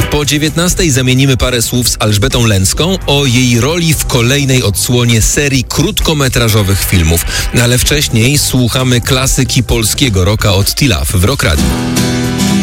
Po 19:00 zamienimy parę słów z Elżbietą Lęcką o jej roli w kolejnej odsłonie serii krótkometrażowych filmów. Ale wcześniej słuchamy klasyki polskiego rocka od T-Love w Rock Radio.